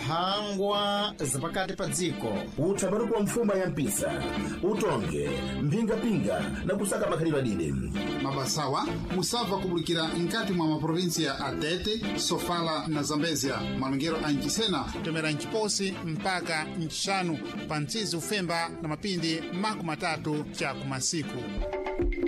mphangwa zapakati pa dziko, uthambaruko wa mfuma ya mpisa, utonge, mpingapinga na kusaka makhalidwe adide. Mabasawa musava kubulikira nkati mwa maprovinsia ya Atete, Sofala na Zambezia, malungero a Ncisena tomera Nciposi mpaka Ncixanu pa Ncizi Ufemba na mapindi maku matatu cha kumasiku.